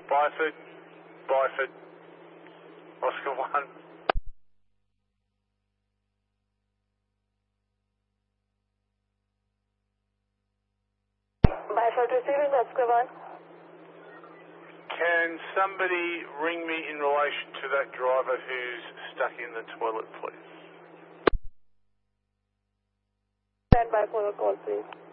Byford, Byford, Oscar 1. Byford receiving Oscar 1. Can somebody ring me in relation to that driver who's stuck in the toilet, please? Stand by for the call, please.